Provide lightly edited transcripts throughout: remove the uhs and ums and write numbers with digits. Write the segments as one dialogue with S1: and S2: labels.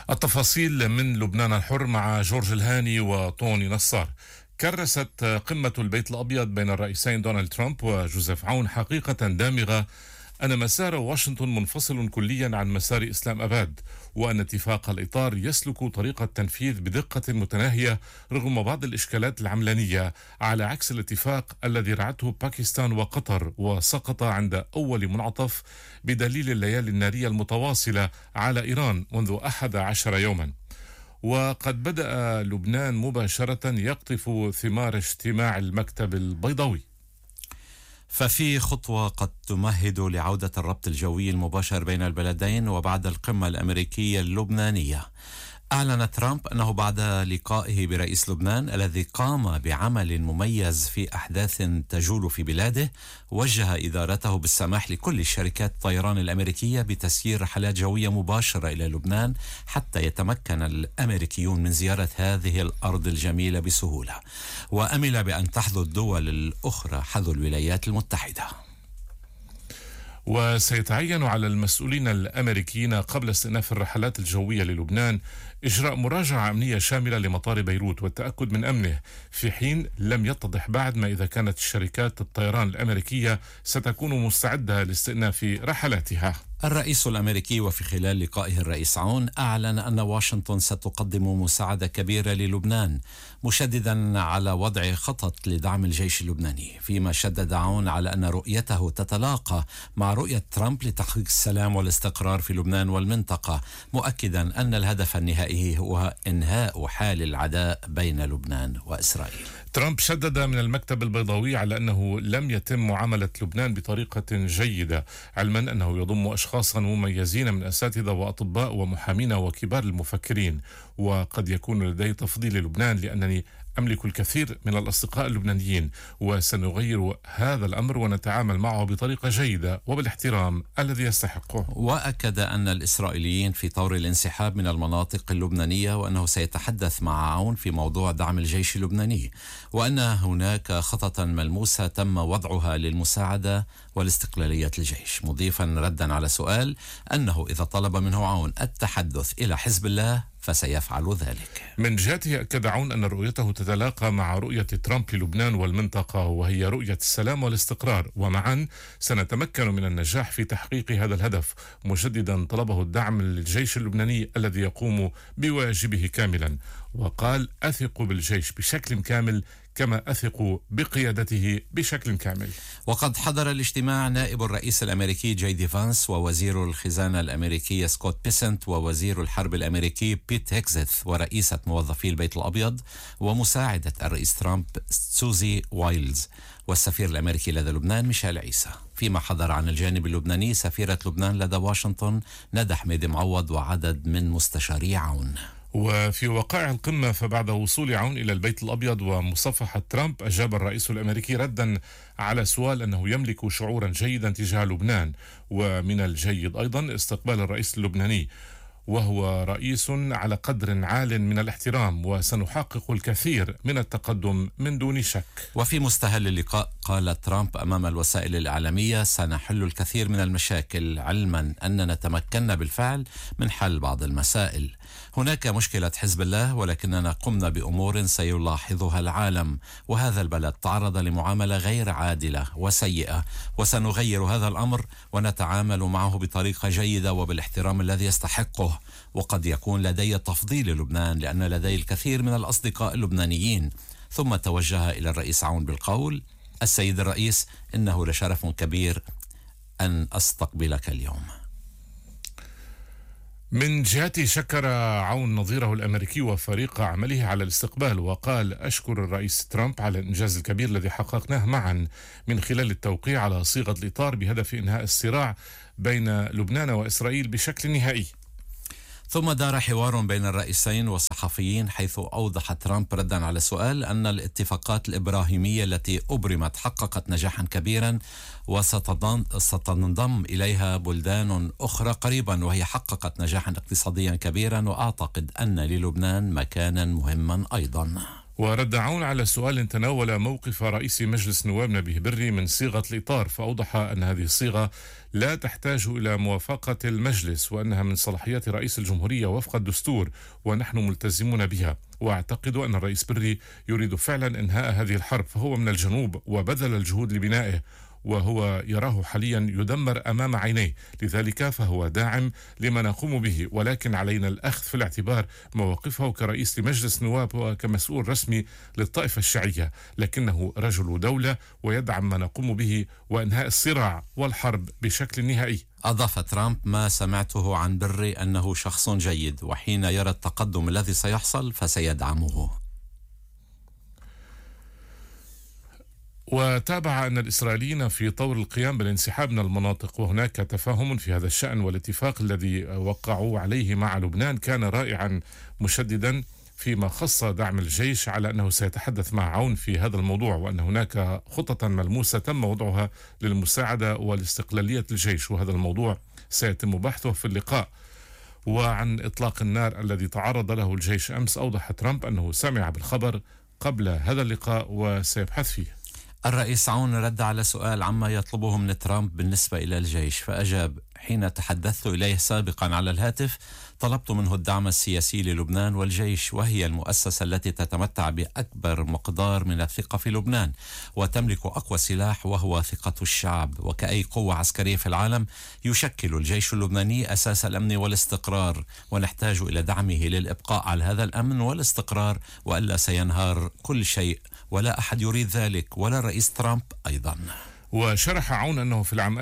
S1: التفاصيل من لبنان الحر مع جورج الهاني وطوني نصار. كرست قمة البيت الأبيض بين الرئيسين دونالد ترامب وجوزيف عون حقيقة دامغة أن مسار واشنطن منفصل كليا عن مسار إسلام أباد، وأن اتفاق الإطار يسلك طريق التنفيذ بدقة متناهية رغم بعض الإشكالات العملانية، على عكس الاتفاق الذي رعته باكستان وقطر وسقط عند أول منعطف بدليل الليالي النارية المتواصلة على إيران منذ 11 يوما. وقد بدأ لبنان مباشرة يقطف ثمار اجتماع المكتب البيضاوي.
S2: ففي خطوة قد تمهد لعودة الربط الجوي المباشر بين البلدين وبعد القمة الأمريكية اللبنانية. أعلن ترامب أنه بعد لقائه برئيس لبنان الذي قام بعمل مميز في أحداث تجول في بلاده، وجه إدارته بالسماح لكل شركات الطيران الأمريكية بتسيير رحلات جوية مباشرة إلى لبنان حتى يتمكن الأمريكيون من زيارة هذه الأرض الجميلة بسهولة. وأمل بأن تحظو الدول الأخرى حظو الولايات المتحدة.
S1: وسيتعين على المسؤولين الأمريكيين قبل استئناف الرحلات الجوية للبنان إجراء مراجعة أمنية شاملة لمطار بيروت والتأكد من أمنه، في حين لم يتضح بعد ما إذا كانت شركات الطيران الأمريكية ستكون مستعدة لاستئناف رحلاتها.
S2: الرئيس الأمريكي وفي خلال لقائه الرئيس عون أعلن أن واشنطن ستقدم مساعدة كبيرة للبنان، مشددا على وضع خطط لدعم الجيش اللبناني، فيما شدد عون على أن رؤيته تتلاقى مع رؤية ترامب لتحقيق السلام والاستقرار في لبنان والمنطقة، مؤكدا أن الهدف النهائي هو إنهاء حال العداء بين لبنان وإسرائيل.
S1: ترامب شدد من المكتب البيضاوي على أنه لم يتم معاملة لبنان بطريقة جيدة، علما أنه يضم أشخاصا مميزين من أساتذة وأطباء ومحامين وكبار المفكرين، وقد يكون لدي تفضيل لبنان لأنني أملك الكثير من الأصدقاء اللبنانيين، وسنغير هذا الأمر ونتعامل معه بطريقة جيدة وبالاحترام الذي يستحقه.
S2: وأكد أن الإسرائيليين في طور الانسحاب من المناطق اللبنانية، وأنه سيتحدث مع عون في موضوع دعم الجيش اللبناني، وأن هناك خطة ملموسة تم وضعها للمساعدة والاستقلالية الجيش، مضيفا ردا على سؤال أنه إذا طلب منه عون التحدث إلى حزب الله فسيفعل ذلك.
S1: من جهته أكد عون أن رؤيته تتلاقى مع رؤية ترامب للبنان والمنطقة، وهي رؤية السلام والاستقرار، ومعا سنتمكن من النجاح في تحقيق هذا الهدف، مجددا طلبه الدعم للجيش اللبناني الذي يقوم بواجبه كاملا. وقال: أثق بالجيش بشكل كامل كما أثق بقيادته بشكل كامل.
S2: وقد حضر الاجتماع نائب الرئيس الأمريكي جي دي فانس ووزير الخزانة الأمريكية سكوت بيسنت ووزير الحرب الأمريكي بيت هيكزيث ورئيسة موظفي البيت الأبيض ومساعدة الرئيس ترامب سوزي وايلز والسفير الأمريكي لدى لبنان ميشيل عيسى، فيما حضر عن الجانب اللبناني سفيرة لبنان لدى واشنطن ندى حميد معوض وعدد من مستشاري عون.
S1: وفي وقائع القمة، فبعد وصول عون إلى البيت الأبيض ومصافحة ترامب، أجاب الرئيس الأمريكي ردا على سؤال أنه يملك شعورا جيدا تجاه لبنان، ومن الجيد أيضا استقبال الرئيس اللبناني، وهو رئيس على قدر عال من الاحترام، وسنحقق الكثير من التقدم من دون شك.
S2: وفي مستهل اللقاء قال ترامب أمام الوسائل الإعلامية: سنحل الكثير من المشاكل، علما أننا تمكنا بالفعل من حل بعض المسائل. هناك مشكلة حزب الله، ولكننا قمنا بأمور سيلاحظها العالم، وهذا البلد تعرض لمعاملة غير عادلة وسيئة، وسنغير هذا الأمر ونتعامل معه بطريقة جيدة وبالاحترام الذي يستحقه. وقد يكون لدي تفضيل لبنان لأن لدي الكثير من الأصدقاء اللبنانيين. ثم توجه إلى الرئيس عون بالقول: السيد الرئيس، إنه لشرف كبير أن أستقبلك اليوم.
S1: من جهته شكر عون نظيره الأمريكي وفريق عمله على الاستقبال، وقال: أشكر الرئيس ترامب على الإنجاز الكبير الذي حققناه معا من خلال التوقيع على صيغة الإطار بهدف إنهاء الصراع بين لبنان وإسرائيل بشكل نهائي.
S2: ثم دار حوار بين الرئيسين والصحفيين، حيث أوضح ترامب ردا على سؤال أن الاتفاقات الإبراهيمية التي أبرمت حققت نجاحا كبيرا وستنضم إليها بلدان أخرى قريبا، وهي حققت نجاحا اقتصاديا كبيرا، وأعتقد أن للبنان مكانا مهما أيضا.
S1: ورد عون على سؤال تناول موقف رئيس مجلس نواب نبيه بري من صيغة الإطار، فأوضح أن هذه الصيغة لا تحتاج إلى موافقة المجلس، وأنها من صلاحيات رئيس الجمهورية وفق الدستور، ونحن ملتزمون بها. وأعتقد أن الرئيس بري يريد فعلا إنهاء هذه الحرب، فهو من الجنوب وبذل الجهود لبنائه، وهو يراه حاليا يدمر أمام عينيه، لذلك فهو داعم لما نقوم به، ولكن علينا الأخذ في الاعتبار مواقفه كرئيس لمجلس نواب وكمسؤول رسمي للطائفة الشيعية، لكنه رجل دولة ويدعم ما نقوم به وإنهاء الصراع والحرب بشكل نهائي.
S2: أضاف ترامب: ما سمعته عن بري أنه شخص جيد، وحين يرى التقدم الذي سيحصل فسيدعمه.
S1: وتابع أن الإسرائيليين في طور القيام بالانسحاب من المناطق، وهناك تفاهم في هذا الشأن، والاتفاق الذي وقعوا عليه مع لبنان كان رائعا، مشددا فيما خص دعم الجيش على أنه سيتحدث مع عون في هذا الموضوع، وأن هناك خطة ملموسة تم وضعها للمساعدة والاستقلالية الجيش، وهذا الموضوع سيتم بحثه في اللقاء. وعن إطلاق النار الذي تعرض له الجيش أمس، أوضح ترامب أنه سمع بالخبر قبل هذا اللقاء وسيبحث فيه.
S2: الرئيس عون رد على سؤال عما يطلبه من ترامب بالنسبة إلى الجيش، فأجاب: حين تحدثت إليه سابقا على الهاتف طلبت منه الدعم السياسي للبنان والجيش، وهي المؤسسة التي تتمتع بأكبر مقدار من الثقة في لبنان وتملك أقوى سلاح وهو ثقة الشعب، وكأي قوة عسكرية في العالم يشكل الجيش اللبناني أساس الأمن والاستقرار، ونحتاج إلى دعمه للإبقاء على هذا الأمن والاستقرار، وإلا سينهار كل شيء، ولا أحد يريد ذلك ولا الرئيس ترامب أيضا.
S1: وشرح عون أنه في العام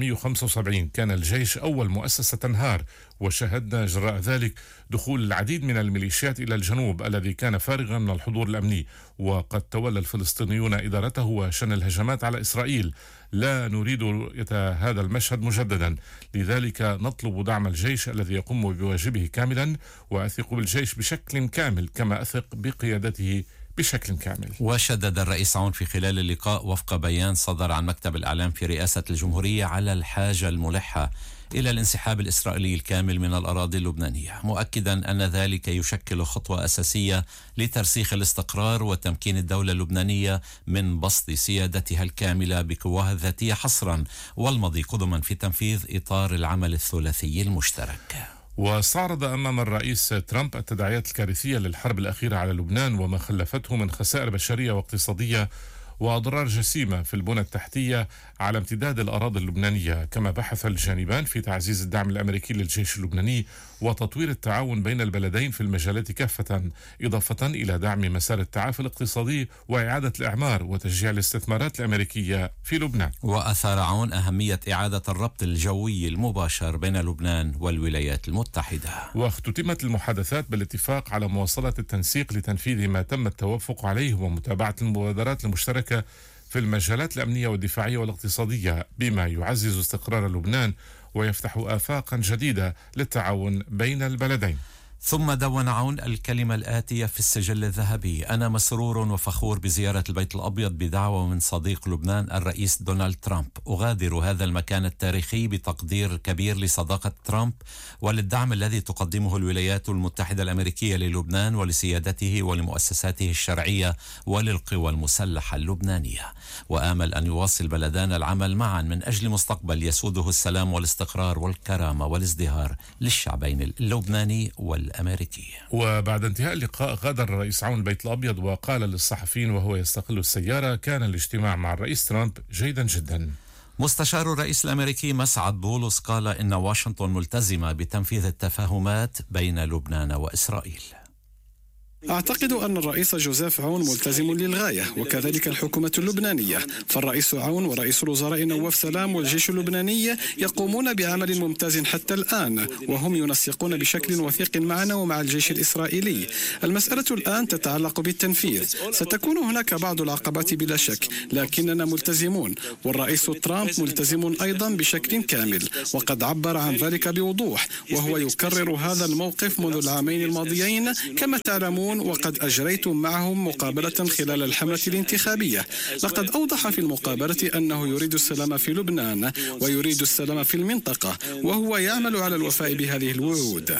S1: 1975 كان الجيش أول مؤسسة تنهار، وشهدنا جراء ذلك دخول العديد من الميليشيات إلى الجنوب الذي كان فارغا من الحضور الأمني، وقد تولى الفلسطينيون إدارته وشن الهجمات على إسرائيل. لا نريد رؤية هذا المشهد مجددا، لذلك نطلب دعم الجيش الذي يقوم بواجبه كاملا، وأثق بالجيش بشكل كامل كما أثق بقيادته بشكل كامل.
S2: وشدد الرئيس عون في خلال اللقاء وفق بيان صدر عن مكتب الإعلام في رئاسة الجمهورية على الحاجة الملحة إلى الانسحاب الإسرائيلي الكامل من الأراضي اللبنانية، مؤكدا أن ذلك يشكل خطوة أساسية لترسيخ الاستقرار وتمكين الدولة اللبنانية من بسط سيادتها الكاملة بقواها الذاتية حصرا، والمضي قدما في تنفيذ إطار العمل الثلاثي المشترك.
S1: واستعرض أمام الرئيس ترامب التداعيات الكارثية للحرب الأخيرة على لبنان وما خلفته من خسائر بشرية واقتصادية وأضرار جسيمة في البنى التحتية على امتداد الأراضي اللبنانية. كما بحث الجانبان في تعزيز الدعم الأمريكي للجيش اللبناني وتطوير التعاون بين البلدين في المجالات كافة، إضافة إلى دعم مسار التعافي الاقتصادي وإعادة الإعمار وتشجيع الاستثمارات الأمريكية في لبنان.
S2: وأثار عون أهمية إعادة الربط الجوي المباشر بين لبنان والولايات المتحدة.
S1: واختتمت المحادثات بالاتفاق على مواصلة التنسيق لتنفيذ ما تم التوافق عليه ومتابعة المبادرات المشتركة في المجالات الأمنية والدفاعية والاقتصادية، بما يعزز استقرار لبنان ويفتح آفاقا جديدة للتعاون بين البلدين.
S2: ثم دون عون الكلمة الآتية في السجل الذهبي: أنا مسرور وفخور بزيارة البيت الأبيض بدعوة من صديق لبنان الرئيس دونالد ترامب. أغادر هذا المكان التاريخي بتقدير كبير لصداقة ترامب وللدعم الذي تقدمه الولايات المتحدة الأمريكية للبنان ولسيادته ولمؤسساته الشرعية وللقوى المسلحة اللبنانية، وآمل أن يواصل البلدان العمل معا من أجل مستقبل يسوده السلام والاستقرار والكرامة والازدهار للشعبين اللبناني والأمريكي.
S1: وبعد انتهاء اللقاء غادر الرئيس عون البيت الأبيض وقال للصحفيين وهو يستقل السيارة: كان الاجتماع مع الرئيس ترامب جيدا جدا.
S2: مستشار الرئيس الأمريكي مسعد بولس قال إن واشنطن ملتزمة بتنفيذ التفاهمات بين لبنان وإسرائيل.
S3: أعتقد أن الرئيس جوزيف عون ملتزم للغاية، وكذلك الحكومة اللبنانية، فالرئيس عون ورئيس الوزراء نواف سلام والجيش اللبناني يقومون بعمل ممتاز حتى الآن، وهم ينسقون بشكل وثيق معنا ومع الجيش الإسرائيلي. المسألة الآن تتعلق بالتنفيذ، ستكون هناك بعض العقبات بلا شك، لكننا ملتزمون، والرئيس ترامب ملتزم أيضا بشكل كامل، وقد عبر عن ذلك بوضوح، وهو يكرر هذا الموقف منذ العامين الماضيين. كما تعلمون عون وقد أجريت معهم مقابلة خلال الحملة الانتخابية. لقد أوضح في المقابلة أنه يريد السلام في لبنان ويريد السلام في المنطقة، وهو يعمل على الوفاء بهذه الوعود.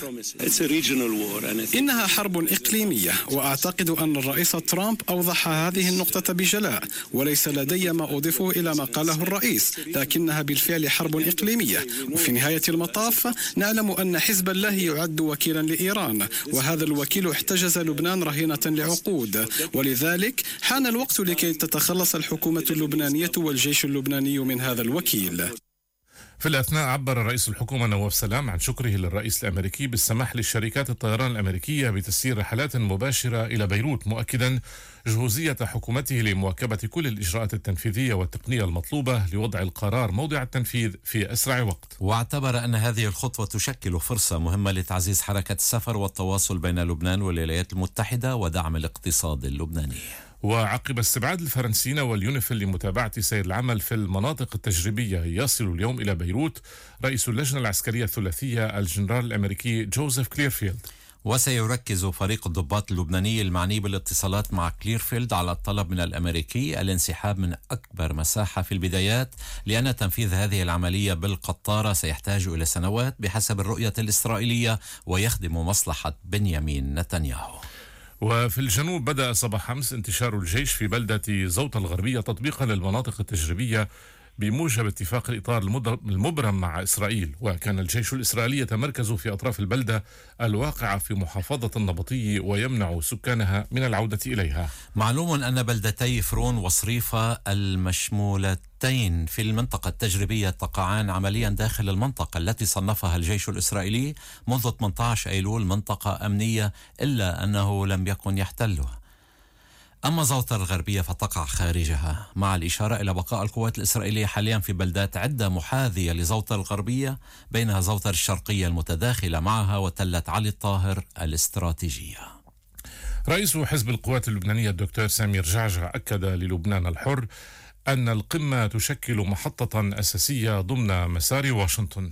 S3: إنها حرب إقليمية، وأعتقد أن الرئيس ترامب أوضح هذه النقطة بجلاء، وليس لدي ما أضيفه إلى ما قاله الرئيس، لكنها بالفعل حرب إقليمية. وفي نهاية المطاف نعلم أن حزب الله يعد وكيلا لإيران، وهذا الوكيل احتجز لبنان رهينة لعقود، ولذلك حان الوقت لكي تتخلص الحكومة اللبنانية والجيش اللبناني من هذا الوكيل.
S1: في الأثناء عبر رئيس الحكومة نواف سلام عن شكره للرئيس الأمريكي بالسماح لشركات الطيران الأمريكية بتسيير رحلات مباشرة إلى بيروت، مؤكدا جهوزية حكومته لمواكبة كل الإجراءات التنفيذية والتقنية المطلوبة لوضع القرار موضع التنفيذ في أسرع وقت.
S2: واعتبر أن هذه الخطوة تشكل فرصة مهمة لتعزيز حركة السفر والتواصل بين لبنان والولايات المتحدة ودعم الاقتصاد اللبناني.
S1: وعقب استبعاد الفرنسيين واليونيفيل لمتابعة سير العمل في المناطق التجريبية، يصل اليوم إلى بيروت رئيس اللجنة العسكرية الثلاثية الجنرال الأمريكي جوزيف كليرفيلد.
S2: وسيركز فريق الضباط اللبناني المعني بالاتصالات مع كليرفيلد على الطلب من الأمريكي الانسحاب من أكبر مساحة في البدايات، لأن تنفيذ هذه العملية بالقطارة سيحتاج إلى سنوات بحسب الرؤية الإسرائيلية ويخدم مصلحة بنيامين نتنياهو.
S1: وفي الجنوب بدأ صباح أمس انتشار الجيش في بلدة زوطة الغربية تطبيقا للمناطق التجريبية بموجب اتفاق الإطار المبرم مع إسرائيل. وكان الجيش الإسرائيلي يتمركز في أطراف البلدة الواقعة في محافظة النبطي ويمنع سكانها من العودة إليها.
S2: معلوم أن بلدتي فرون وصريفة المشمولتين في المنطقة التجريبية تقعان عمليا داخل المنطقة التي صنفها الجيش الإسرائيلي منذ 18 أيلول منطقة أمنية، إلا أنه لم يكن يحتلها. أما زوطة الغربية فتقع خارجها، مع الإشارة إلى بقاء القوات الإسرائيلية حاليا في بلدات عدة محاذية لزوطة الغربية، بينها زوطة الشرقية المتداخلة معها وتلة علي الطاهر الاستراتيجية.
S1: رئيس حزب القوات اللبنانية الدكتور سامير جعجع أكد للبنان الحر أن القمة تشكل محطة أساسية ضمن مسار واشنطن.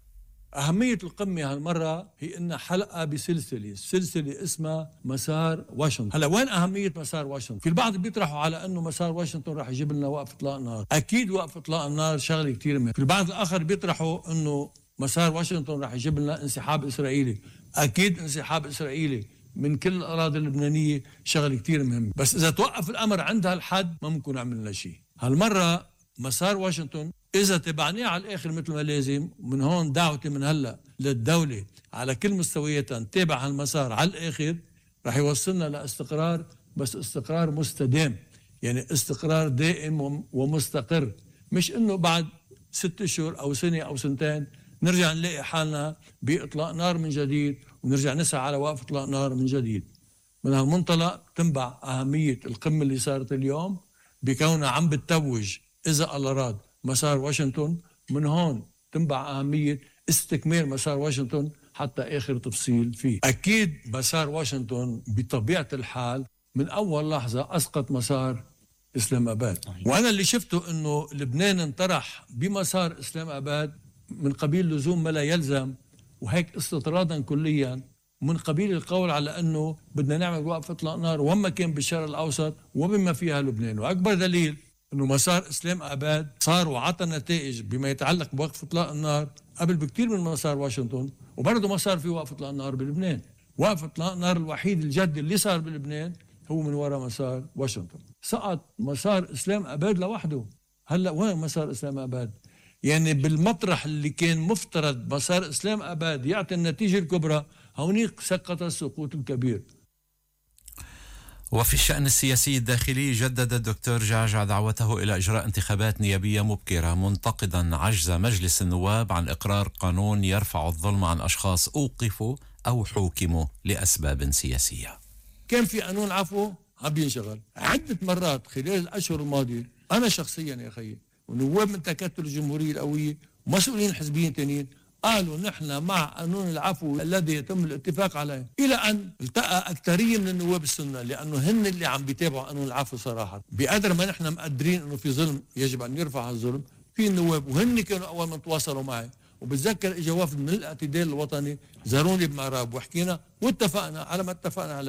S4: أهمية القمة هالمرة هي إنها حلقة بسلسلة اسمها مسار واشنطن. هلا وين أهمية مسار واشنطن؟ في البعض بيطرحوا على إنه مسار واشنطن راح يجيب لنا وقف إطلاق نار. أكيد وقف إطلاق النار شغلة كتير مهمة. في البعض الآخر بيطرحوا إنه مسار واشنطن راح يجيب لنا انسحاب إسرائيلي. أكيد انسحاب إسرائيلي من كل الأراضي اللبنانية شغلة كتير مهمة، بس إذا توقف الأمر عند هالحد ما ممكن عملنا شيء. هالمرة مسار واشنطن إذا تبعناه على الآخر مثل ما لازم، من هون دعوتي من هلأ للدولة على كل مستوياتها نتابع هالمسار على الآخر، رح يوصلنا لاستقرار، بس استقرار مستدام، يعني استقرار دائم ومستقر، مش إنه بعد 6 أشهر أو سنة أو سنتين نرجع نلاقي حالنا بإطلاق نار من جديد ونرجع نسعى على وقف إطلاق نار من جديد. من هالمنطلق تنبع أهمية القمة اللي صارت اليوم بكونها عم بتتوج إذا الله راد مسار واشنطن. من هون تنبع أهمية استكمال مسار واشنطن حتى آخر تفصيل فيه. أكيد مسار واشنطن بطبيعة الحال من أول لحظة أسقط مسار إسلام أباد، وأنا اللي شفته أنه لبنان انطرح بمسار إسلام أباد من قبيل لزوم ما لا يلزم، وهيك استطرادا كليا من قبيل القول على أنه بدنا نعمل وقف إطلاق نار وما كان بالشرق الأوسط وبما فيها لبنان. وأكبر دليل أنه مسار إسلام أباد صار وعطى نتائج بما يتعلق بوقف إطلاق النار قبل بكتير من مسار واشنطن، وبرضه ما صار في وقف إطلاق النار بلبنان. وقف إطلاق النار الوحيد الجدي اللي صار بلبنان هو من وراء مسار واشنطن. سقط مسار إسلام أباد لوحده. هلأ وين مسار إسلام أباد؟ يعني بالمطرح اللي كان مفترض مسار إسلام أباد يعطي النتيجة الكبرى، هونيك سقط السقوط الكبير.
S2: وفي الشأن السياسي الداخلي جدد الدكتور جعجع دعوته إلى إجراء انتخابات نيابية مبكرة، منتقدا عجز مجلس النواب عن إقرار قانون يرفع الظلم عن أشخاص أوقفوا أو حوكموا لأسباب سياسية.
S4: كان في قانون عفو عم بينشغل عدة مرات خلال الأشهر الماضية. أنا شخصيا يا أخي ونواب من تكتل الجمهورية القوية ومسؤولين حزبيين تانيين قالوا نحن مع قانون العفو الذي يتم الاتفاق عليه، إلى أن التقى أكثرية من النواب السنة، لأنه هن اللي عم بيتابعوا قانون العفو صراحة. بقدر ما نحن مقدرين أنه في ظلم يجب أن يرفع الظلم في النواب، وهن كانوا أول من تواصلوا معي. وبتذكر إجا وفد من الاعتدال الوطني زاروني بمعراب وحكينا واتفقنا على ما اتفقنا عليه،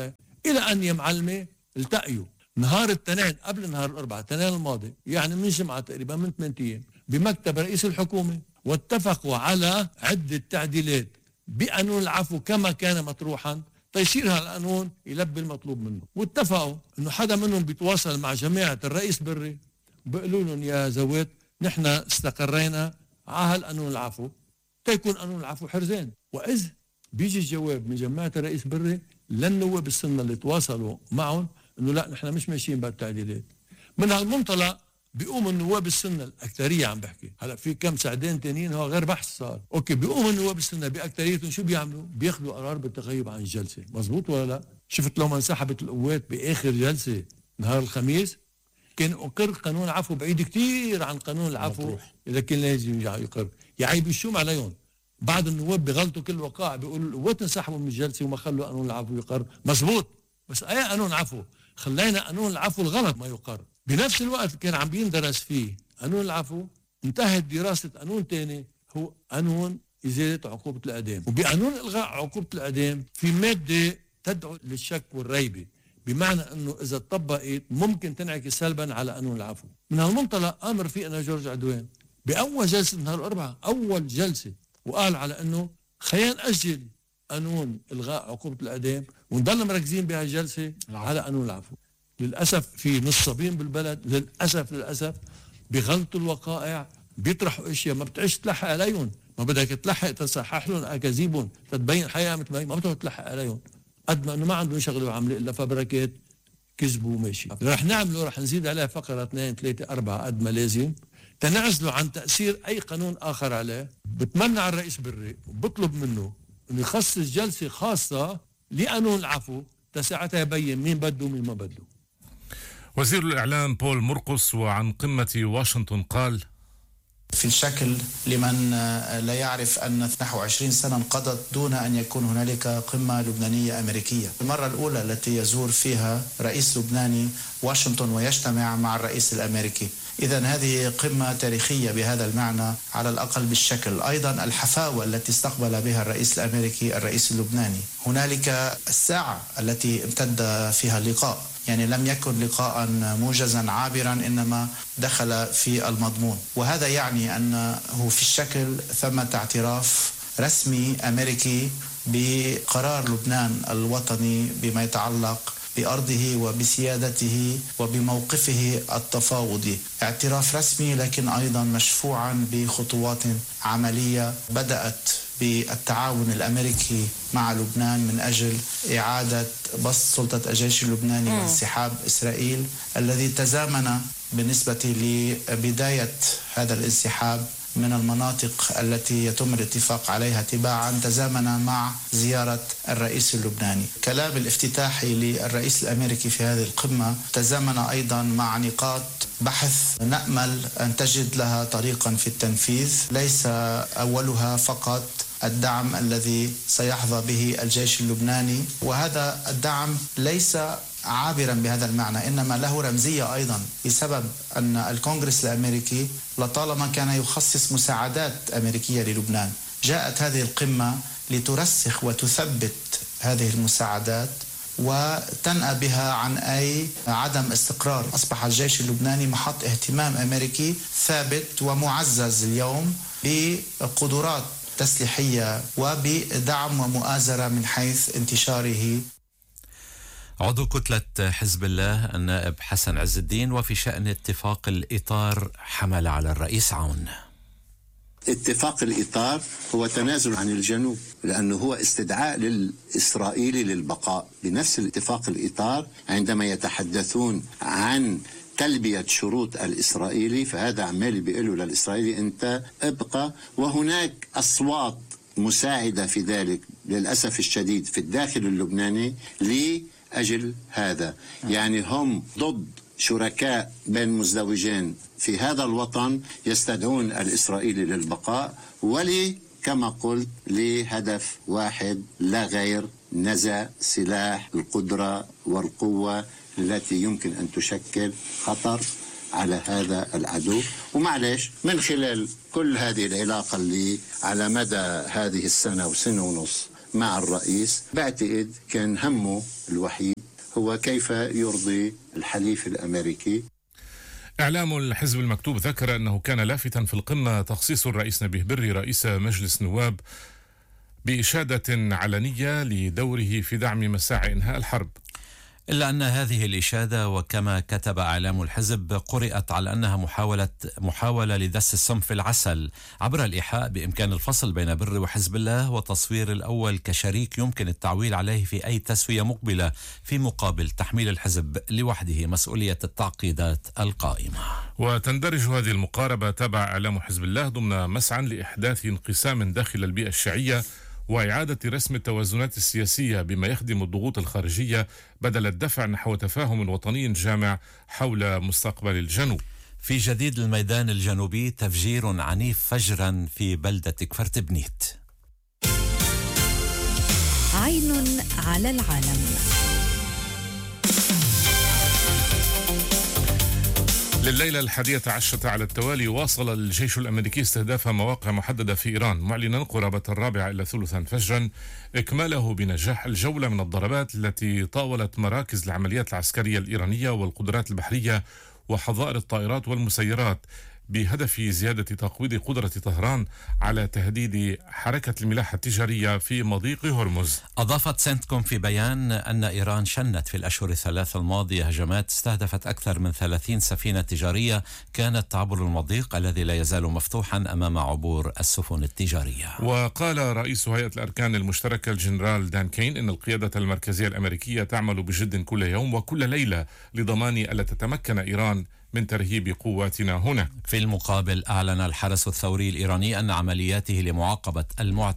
S4: إلى أن يا معلمة التقيوا نهار الاثنين قبل نهار الأربعاء الاثنين الماضي، يعني من جمعة تقريبا من 8 أيام، بمكتب رئيس الحكومة، واتفقوا على عدة تعديلات بقانون العفو كما كان مطروحا تيصير هالقانون يلبي المطلوب منه. واتفقوا انه حدا منهم بيتواصل مع جماعة الرئيس بري بيقولوا لهم يا زوات نحن استقرينا على هالقانون العفو تيكون قانون العفو حرزين. وإذ بيجي الجواب من جماعة الرئيس بري للنواب السنة اللي تواصلوا معهم انه لا نحن مش ماشيين بهالتعديلات. من هالمنطلق بيقوم النواب السنة الأكترية، عم بحكي هلا في كم سعدين تانيين هو غير بحث صار، اوكي، بيقوم النواب السنة بأكتريتهم شو بيعملوا؟ بياخذوا قرار بالتغيب عن الجلسة. مزبوط ولا لا؟ شفت لو ما انسحبت القوات بآخر جلسة نهار الخميس كان أقر قانون العفو بعيد كتير عن قانون العفو إذا كان لازم يقر. يعيب الشوم عليهم. بعض النواب بغلطوا كل وقائع بيقولوا القوات انسحبوا من الجلسة وما خلوا قانون العفو يقر. مزبوط، بس أي قانون عفو؟ خلينا قانون العفو الغلط ما يقر. بنفس الوقت كان عم بيندرس فيه قانون العفو، انتهت دراسة قانون تاني هو قانون إزالة عقوبة الإعدام. وبقانون إلغاء عقوبة الإعدام في مادة تدعو للشك والريبة، بمعنى أنه إذا طبقت ممكن تنعكس سلبا على قانون العفو. من هالمنطلق قام رفيقنا جورج عدوان بأول جلسة نهار الأربعاء، أول جلسة، وقال على أنه خلينا نأجل قانون إلغاء عقوبة الإعدام ونضل مركزين بهالجلسة على قانون العفو. للأسف في نصابين بالبلد، للأسف بغلطوا الوقائع، بيطرحوا اشياء ما بتعيش تلحق عليهم، ما بدك تلحق تصحح لهم اكاذيبهم تتبين الحقيقه مثل ما بدك تلحق عليهم، قد ما انه ما عندهم شغله وعمله الا فبركات كذبوا وماشي. رح نعمله، رح نزيد عليه فقره 2 3 4 قد ما لازم تنعزلوا عن تاثير اي قانون اخر عليه. بتمنى على الرئيس بري وبطلب منه انه يخصص جلسه خاصه لقانون العفو تساعتها يبين مين بده ومين ما بده.
S1: وزير الإعلام بول مرقس وعن قمة واشنطن قال:
S5: في الشكل لمن لا يعرف أن نحو 20 سنة انقضت دون أن يكون هنالك قمة لبنانية أمريكية. المرة الأولى التي يزور فيها رئيس لبناني واشنطن ويجتمع مع الرئيس الأمريكي. إذن هذه قمة تاريخية بهذا المعنى على الأقل بالشكل. أيضا الحفاوة التي استقبل بها الرئيس الأمريكي الرئيس اللبناني. هنالك الساعة التي امتد فيها اللقاء، يعني لم يكن لقاء موجزا عابرا إنما دخل في المضمون، وهذا يعني أنه في الشكل ثمة اعتراف رسمي أمريكي بقرار لبنان الوطني بما يتعلق بأرضه وبسيادته وبموقفه التفاوضي. اعتراف رسمي لكن أيضا مشفوعا بخطوات عملية بدأت بالتعاون الأمريكي مع لبنان من أجل إعادة بسط سلطة الجيش اللبناني وانسحاب إسرائيل الذي تزامن بالنسبة لبداية هذا الانسحاب من المناطق التي يتم الاتفاق عليها تباعا، تزامن مع زيارة الرئيس اللبناني. كلام الافتتاحي للرئيس الأمريكي في هذه القمة تزامن أيضا مع نقاط بحث نأمل أن تجد لها طريقا في التنفيذ، ليس أولها فقط الدعم الذي سيحظى به الجيش اللبناني، وهذا الدعم ليس عابرا بهذا المعنى إنما له رمزية أيضا، بسبب أن الكونغرس الأمريكي لطالما كان يخصص مساعدات أمريكية للبنان. جاءت هذه القمة لترسخ وتثبت هذه المساعدات وتنأى بها عن أي عدم استقرار. أصبح الجيش اللبناني محط اهتمام أمريكي ثابت ومعزز اليوم بقدرات تسليحية وبدعم ومؤازرة من حيث انتشاره.
S2: عضو كتلة حزب الله النائب حسن عز الدين. وفي شأن اتفاق الإطار حمل على الرئيس عون.
S6: اتفاق الإطار هو تنازل عن الجنوب، لأنه هو استدعاء للإسرائيلي للبقاء. بنفس الاتفاق الإطار عندما يتحدثون عن تلبية شروط الإسرائيلي، فهذا عمال بيقولوا للإسرائيلي أنت ابقى، وهناك أصوات مساعدة في ذلك للأسف الشديد في الداخل اللبناني لأجل هذا. يعني هم ضد شركاء بين مزدوجين في هذا الوطن يستدعون الإسرائيلي للبقاء، كما قلت لهدف واحد لا غير: نزع سلاح القدرة والقوة التي يمكن أن تشكل خطر على هذا العدو. ومعلش من خلال كل هذه العلاقة اللي على مدى هذه السنة وسنة ونص مع الرئيس، بعتقد كان همه الوحيد هو كيف يرضي الحليف الأمريكي.
S1: إعلام الحزب المكتوب ذكر أنه كان لافتا في القمة تخصيص الرئيس نبيه بري رئيس مجلس النواب بإشادة علنية لدوره في دعم مساعي إنهاء الحرب.
S2: إلا أن هذه الإشادة وكما كتب إعلام الحزب قرأت على أنها محاولة لدس السم في العسل عبر الإيحاء بإمكان الفصل بين بري وحزب الله وتصوير الأول كشريك يمكن التعويل عليه في أي تسوية مقبلة في مقابل تحميل الحزب لوحده مسؤولية التعقيدات القائمة.
S1: وتندرج هذه المقاربة تبع إعلام حزب الله ضمن مسعى لإحداث انقسام داخل البيئة الشيعية وإعادة رسم التوازنات السياسية بما يخدم الضغوط الخارجية بدل الدفع نحو تفاهم وطني جامع حول مستقبل الجنوب.
S2: في جديد الميدان الجنوبي تفجير عنيف فجرا في بلدة كفرت بنيت.
S7: عين على العالم.
S1: لليلة 11 على التوالي واصل الجيش الأمريكي استهداف مواقع محددة في إيران معلنا قرابة 4:03 فجرا إكماله بنجاح الجولة من الضربات التي طاولت مراكز العمليات العسكرية الإيرانية والقدرات البحرية وحظائر الطائرات والمسيرات بهدف زيادة تقويض قدرة طهران على تهديد حركة الملاحة التجارية في مضيق هرمز.
S2: أضافت سنتكوم في بيان أن إيران شنت في الأشهر الثلاث الماضية هجمات استهدفت أكثر من 30 سفينة تجارية كانت تعبر المضيق الذي لا يزال مفتوحا أمام عبور السفن التجارية.
S1: وقال رئيس هيئة الأركان المشتركة الجنرال دان كين إن القيادة المركزية الأمريكية تعمل بجد كل يوم وكل ليلة لضمان ألا تتمكن إيران من ترهيب قواتنا هنا.
S2: في المقابل أعلن الحرس الثوري الإيراني أن عملياته لمعاقبة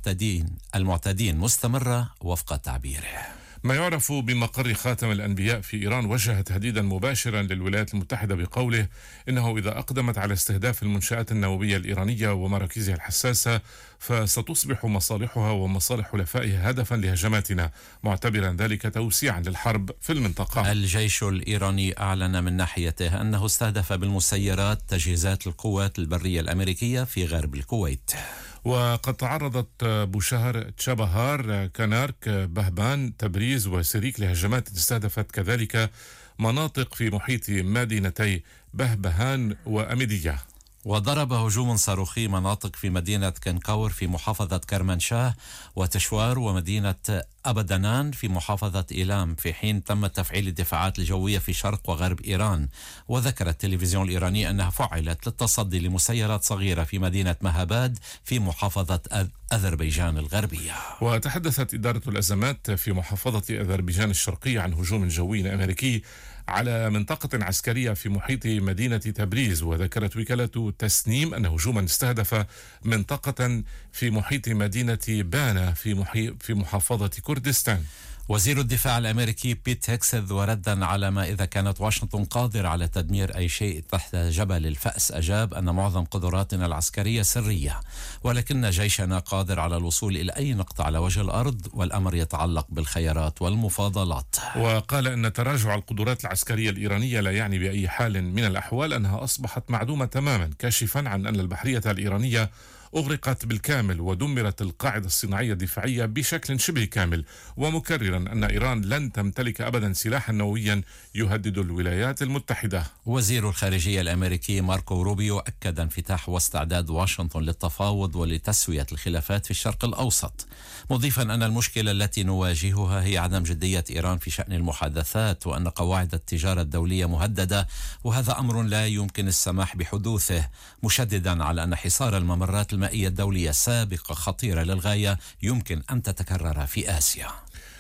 S2: المعتدين مستمرة وفق تعبيره.
S1: ما يعرف بمقر خاتم الأنبياء في إيران وجه تهديدا مباشرا للولايات المتحدة بقوله إنه إذا أقدمت على استهداف المنشآت النووية الإيرانية ومراكزها الحساسة فستصبح مصالحها ومصالح حلفائها هدفا لهجماتنا، معتبرا ذلك توسيعا للحرب في المنطقة.
S2: الجيش الإيراني أعلن من ناحيته أنه استهدف بالمسيرات تجهيزات القوات البرية الأمريكية في غرب الكويت.
S1: وقد تعرضت بوشهر، تشابهار، كنارك، بهبان، تبريز وسريك لهجمات استهدفت كذلك مناطق في محيط مدينتي بهبهان وأميدية.
S2: وضرب هجوم صاروخي مناطق في مدينة كنكور في محافظة كرمانشاه وتشوار ومدينة أبدنان في محافظة إيلام، في حين تم تفعيل الدفاعات الجوية في شرق وغرب إيران. وذكر التلفزيون الإيراني أنها فعلت للتصدي لمسيرات صغيرة في مدينة مهاباد في محافظة أذربيجان الغربية.
S1: وتحدثت إدارة الأزمات في محافظة أذربيجان الشرقية عن هجوم جوي أمريكي على منطقة عسكرية في محيط مدينة تبريز. وذكرت وكالة تسنيم أن هجوما استهدف منطقة في محيط مدينة بانا في محافظة كردستان.
S2: وزير الدفاع الأمريكي بيت هيكسث وردا على ما إذا كانت واشنطن قادرة على تدمير أي شيء تحت جبل الفأس أجاب أن معظم قدراتنا العسكرية سرية، ولكن جيشنا قادر على الوصول إلى أي نقطة على وجه الأرض، والأمر يتعلق بالخيارات والمفاضلات.
S1: وقال أن تراجع القدرات العسكرية الإيرانية لا يعني بأي حال من الأحوال أنها أصبحت معدومة تماما، كاشفا عن أن البحرية الإيرانية أغرقت بالكامل ودمرت القاعدة الصناعية الدفاعية بشكل شبه كامل، ومكررا أن إيران لن تمتلك أبدا سلاحا نوويا يهدد الولايات المتحدة.
S2: وزير الخارجية الأمريكي ماركو روبيو أكد انفتاح واستعداد واشنطن للتفاوض ولتسوية الخلافات في الشرق الأوسط، مضيفا أن المشكلة التي نواجهها هي عدم جدية إيران في شأن المحادثات، وأن قواعد التجارة الدولية مهددة وهذا أمر لا يمكن السماح بحدوثه، مشددا على أن حصار الممرات المائية الدولية سابقة خطيرة للغاية يمكن أن تتكرر في آسيا.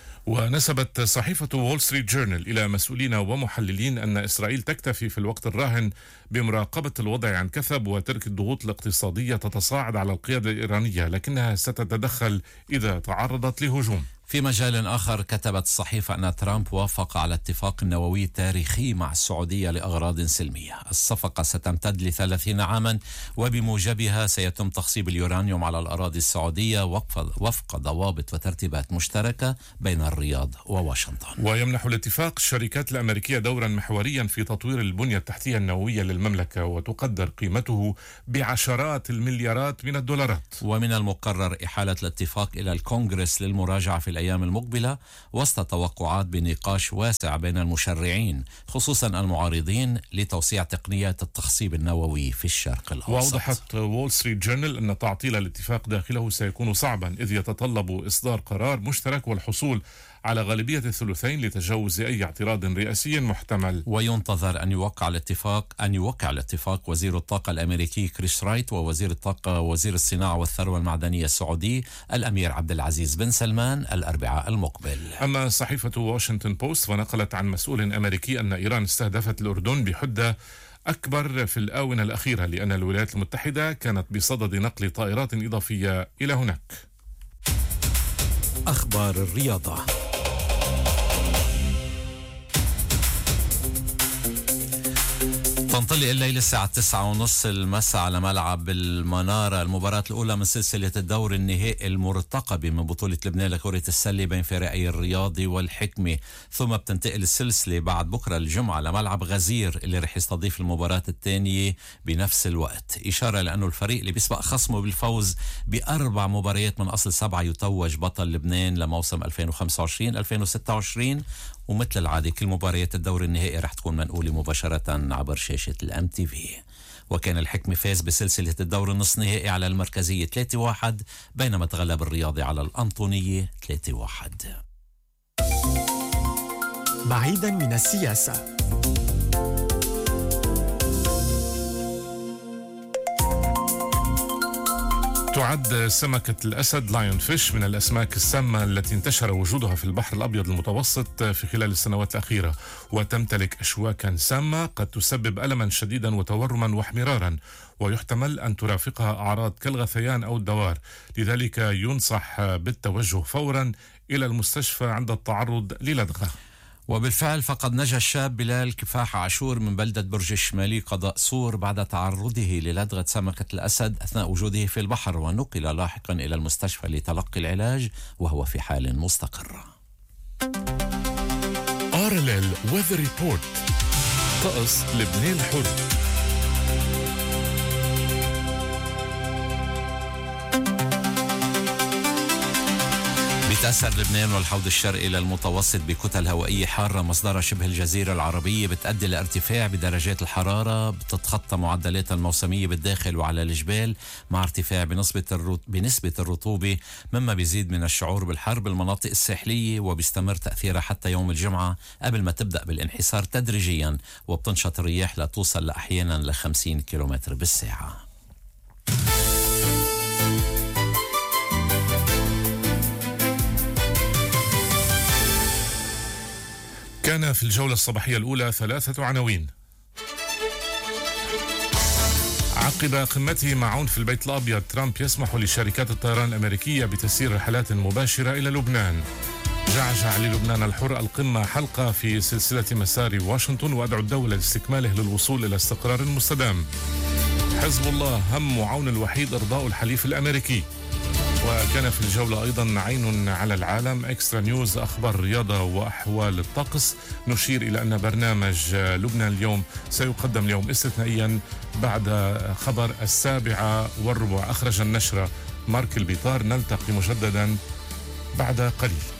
S1: ونسبت صحيفة وول ستريت جورنال إلى مسؤولين ومحللين أن إسرائيل تكتفي في الوقت الراهن بمراقبة الوضع عن كثب وترك الضغوط الاقتصادية تتصاعد على القيادة الإيرانية، لكنها ستتدخل إذا تعرضت لهجوم.
S2: في مجال آخر كتبت الصحيفة أن ترامب وافق على اتفاق نووي تاريخي مع السعودية لأغراض سلمية. الصفقة ستمتد ل30 عاما وبموجبها سيتم تخصيب اليورانيوم على الأراضي السعودية وفق ضوابط وترتيبات مشتركة بين الرياض وواشنطن.
S1: ويمنح الاتفاق الشركات الأمريكية دورا محوريا في تطوير البنية التحتية النووية للمملكة، وتقدر قيمته بعشرات المليارات من الدولارات.
S2: ومن المقرر إحالة الاتفاق إلى الكونغرس للمراجعة في الأيام المقبلة وسط توقعات بنقاش واسع بين المشرعين خصوصا المعارضين لتوسيع تقنيات التخصيب النووي في الشرق الأوسط.
S1: وأوضحت وول ستريت جورنال أن تعطيل الاتفاق داخله سيكون صعبا إذ يتطلب إصدار قرار مشترك والحصول على غالبية الثلثين لتجاوز أي اعتراض رئاسي محتمل.
S2: وينتظر أن يوقع الاتفاق وزير الطاقة الأمريكي كريس رايت ووزير الطاقة ووزير الصناعة والثروة المعدنية السعودي الأمير عبد العزيز بن سلمان الأربعاء المقبل.
S1: أما صحيفة واشنطن بوست فنقلت عن مسؤول أمريكي أن إيران استهدفت الأردن بحدة أكبر في الآونة الأخيرة لأن الولايات المتحدة كانت بصدد نقل طائرات إضافية إلى هناك.
S2: أخبار الرياضة. تنطلق الليلة الساعة 9:30 المساء على ملعب المنارة المباراة الأولى من سلسلة الدور النهائي المرتقبة من بطولة لبنان لكرة السلة بين فريقي الرياضي والحكمة، ثم بتنتقل السلسلة بعد بكرة الجمعة لملعب غزير اللي رح يستضيف المباراة الثانية بنفس الوقت، إشارة لأنه الفريق اللي بيسبق خصمه بالفوز ب4 مباريات من أصل 7 يتوج بطل لبنان لموسم 2025-2026. ومثل العادة كل مباريات الدور النهائي رح تكون منقولة مباشرة عبر شاشة الMTV. وكان الحكمة فاز بسلسلة الدور النصف نهائي على المركزية 3-1 بينما تغلب الرياضي على الأنطونية 3-1.
S8: بعيدا من السياسة.
S1: تعد سمكة الأسد لايون فيش من الأسماك السامة التي انتشر وجودها في البحر الأبيض المتوسط في خلال السنوات الأخيرة، وتمتلك أشواكا سامة قد تسبب ألما شديدا وتورما واحمرارا، ويحتمل أن ترافقها أعراض كالغثيان أو الدوار، لذلك ينصح بالتوجه فورا إلى المستشفى عند التعرض للدغة.
S2: وبالفعل فقد نجا الشاب بلال كفاح عاشور من بلدة برج الشمالي قضاء سور بعد تعرضه للدغة سمكة الأسد أثناء وجوده في البحر، ونقل لاحقا إلى المستشفى لتلقي العلاج وهو في حال مستقرة.
S1: RLL Weather Report. طقس لبنان الحر.
S2: بتأثر لبنان والحوض الشرقي للمتوسط بكتل هوائية حارة مصدرها شبه الجزيرة العربية بتؤدي لارتفاع بدرجات الحرارة بتتخطى معدلاتها الموسمية بالداخل وعلى الجبال، مع ارتفاع بنسبة الرطوبة مما بيزيد من الشعور بالحر بالمناطق الساحلية، وبيستمر تأثيرها حتى يوم الجمعة قبل ما تبدأ بالانحسار تدريجيا، وبتنشط الرياح لتوصل لأحيانا ل50 كيلومتر بالساعة.
S1: كان في الجولة الصباحية الأولى 3 عناوين. عقب قمته مع عون في البيت الأبيض، ترامب يسمح لشركات الطيران الأمريكية بتسيير رحلات مباشرة إلى لبنان. جعجع للبنان الحر القمة حلقة في سلسلة مسار واشنطن، وأدعو الدولة لاستكماله للوصول إلى استقرار مستدام. حزب الله هم وعون الوحيد إرضاء الحليف الأمريكي. وكان في الجولة أيضا عين على العالم، إكسترا نيوز، أخبار الرياضة وأحوال الطقس. نشير إلى أن برنامج لبنان اليوم سيقدم اليوم استثنائيا بعد خبر 7:15 أخرج النشرة مارك البيطار. نلتقي مجددا بعد قليل.